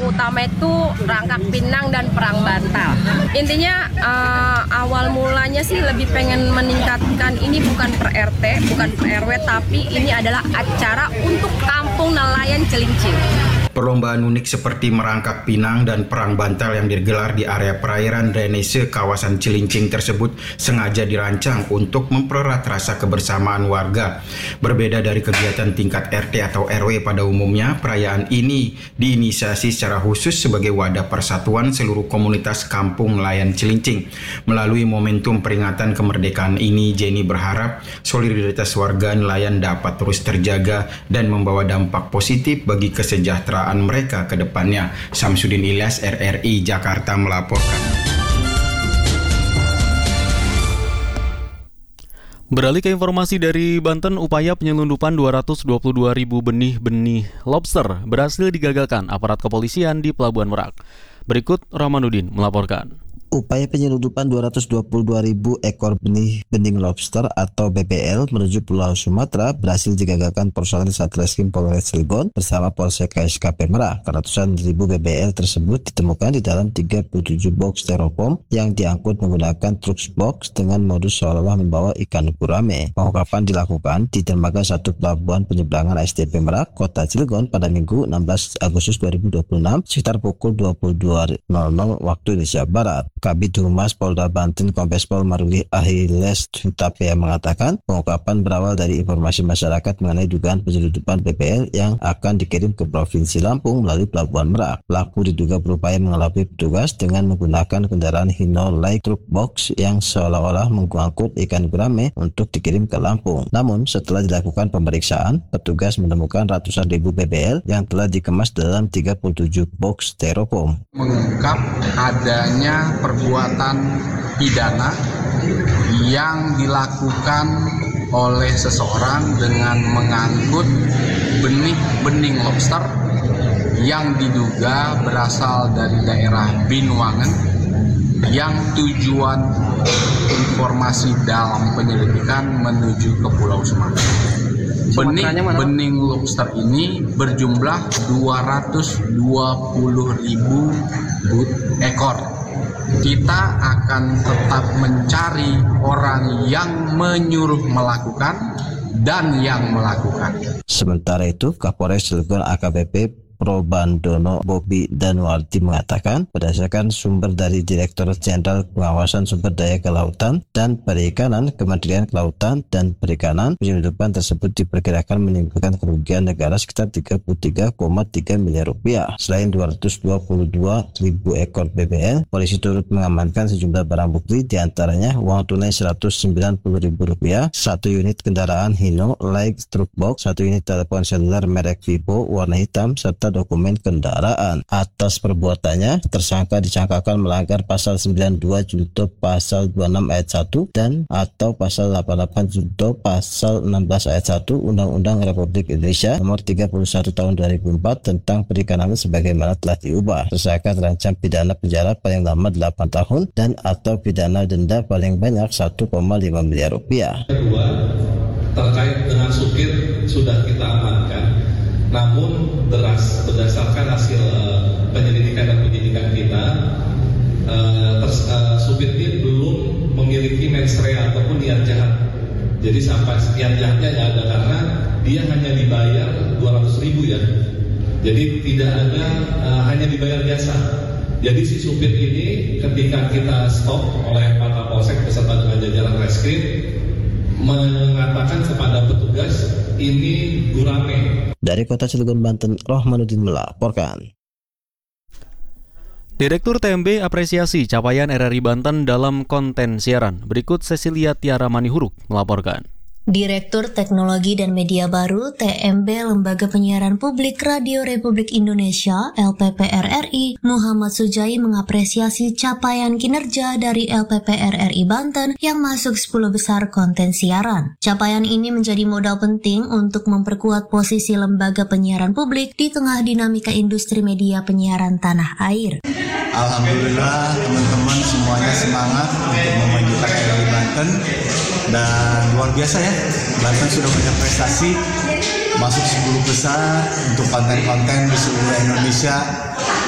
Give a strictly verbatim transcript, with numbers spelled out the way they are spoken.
utama itu Rangkak Pinang dan Perang Bantal. Intinya uh, awal mulanya sih lebih pengen meningkatkan ini bukan per R T, bukan per R W, tapi ini adalah acara untuk Kampung Nelayan Cilincing. Perlombaan unik seperti merangkak pinang dan perang bantal yang digelar di area perairan drainase kawasan Cilincing tersebut sengaja dirancang untuk mempererat rasa kebersamaan warga. Berbeda dari kegiatan tingkat R T atau R W pada umumnya, perayaan ini diinisiasi secara khusus sebagai wadah persatuan seluruh komunitas Kampung Nelayan Cilincing. Melalui momentum peringatan kemerdekaan ini, Jenny berharap solidaritas warga nelayan dapat terus terjaga dan membawa dampak positif bagi kesejahteraan mereka ke depannya. Samsudin Ilyas, R R I Jakarta melaporkan. Beralih ke informasi dari Banten, upaya penyelundupan dua ratus dua puluh dua ribu benih-benih lobster berhasil digagalkan aparat kepolisian di Pelabuhan Merak. Berikut Ramanuddin melaporkan. Upaya penyelundupan dua ratus dua puluh dua ribu ekor benih bening lobster atau B B L menuju Pulau Sumatera berhasil digagalkan personel Satreskrim Polres Cilegon bersama Polsek K S K P Merak. Ratusan ribu B B L tersebut ditemukan di dalam tiga puluh tujuh box styrofoam yang diangkut menggunakan truk box dengan modus seolah-olah membawa ikan gurame. Pengungkapan dilakukan di dermaga satu Pelabuhan Penyeberangan S D P Merak, Kota Cilegon pada Minggu enam belas Agustus dua ribu dua puluh enam sekitar pukul dua puluh dua nol nol waktu Indonesia Barat. Kabid Humas Polda Banten Kombes Pol Maruli Ahiles Huntapea mengatakan pengungkapan berawal dari informasi masyarakat mengenai dugaan penyelundupan B B L yang akan dikirim ke Provinsi Lampung melalui Pelabuhan Merak. Pelaku diduga berupaya mengelabui petugas dengan menggunakan kendaraan Hino Light Truck Box yang seolah-olah mengangkut ikan gurame untuk dikirim ke Lampung. Namun setelah dilakukan pemeriksaan, petugas menemukan ratusan ribu B B L yang telah dikemas dalam tiga puluh tujuh box styrofoam. Mengungkap adanya perbuatan pidana yang dilakukan oleh seseorang dengan mengangkut benih-bening lobster yang diduga berasal dari daerah Binuangan yang tujuan informasi dalam penyelidikan menuju ke Pulau Sumatera. Benih-bening lobster ini berjumlah dua ratus dua puluh ribu ekor. Kita akan tetap mencari orang yang menyuruh melakukan dan yang melakukan. Sementara itu, Kapolres Cilegon A K B P Probandono Bobi Danwarti mengatakan berdasarkan sumber dari Direktur Jenderal Pengawasan Sumber Daya Kelautan dan Perikanan Kementerian Kelautan dan Perikanan, penyelundupan tersebut diperkirakan menimbulkan kerugian negara sekitar tiga puluh tiga koma tiga miliar rupiah. Selain dua ratus dua puluh dua ribu ekor B B L, polisi turut mengamankan sejumlah barang bukti, diantaranya uang tunai seratus sembilan puluh ribu rupiah, satu unit kendaraan Hino Light Truck Box, satu unit telepon seluler merek Vivo warna hitam, serta dokumen kendaraan. Atas perbuatannya, tersangka disangkakan melanggar pasal sembilan puluh dua junto pasal dua puluh enam ayat satu dan atau pasal delapan puluh delapan junto pasal enam belas ayat satu Undang-Undang Republik Indonesia nomor tiga puluh satu tahun dua ribu empat tentang perikanan sebagaimana telah diubah. Tersangka terancam pidana penjara paling lama delapan tahun dan atau pidana denda paling banyak satu koma lima miliar rupiah. Kedua, terkait dengan supir sudah kita amankan. Namun beras, berdasarkan hasil uh, penyelidikan dan penyidikan kita, uh, ters, uh, supir ini belum memiliki mens rea ataupun niat jahat. Jadi sampai niat jahatnya nggak ada karena dia hanya dibayar dua ratus ribu ya. Jadi tidak ada uh, hanya dibayar biasa. Jadi si supir ini ketika kita stop oleh Pak Kapolsek beserta dengan jajaran reskrim mengatakan kepada petugas ini gurame. Dari Kota Cilegon, Banten, Rohmanuddin melaporkan. Direktur T M B apresiasi capaian R R I Banten dalam konten siaran. Berikut Cecilia Tiara Manihuruk melaporkan. Direktur Teknologi dan Media Baru T M B Lembaga Penyiaran Publik Radio Republik Indonesia L P P R R I Muhammad Sujai mengapresiasi capaian kinerja dari L P P R R I Banten yang masuk sepuluh besar konten siaran. Capaian ini menjadi modal penting untuk memperkuat posisi lembaga penyiaran publik di tengah dinamika industri media penyiaran tanah air. Alhamdulillah teman-teman semuanya semangat untuk memajukan R R I Banten dan luar biasa ya, Banten sudah punya prestasi masuk sepuluh besar untuk konten-konten di seluruh Indonesia.